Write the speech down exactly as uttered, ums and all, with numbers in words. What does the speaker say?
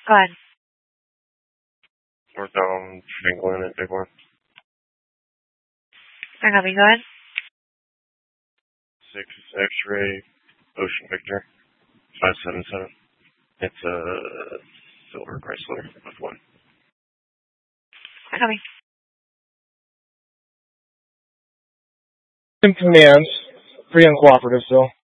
Go ahead. Northbound Franklin at Bighorn. I copy. Go ahead. Six X-ray Ocean Victor five seven seven. It's a silver Chrysler F one. I copy. In command, pretty uncooperative still.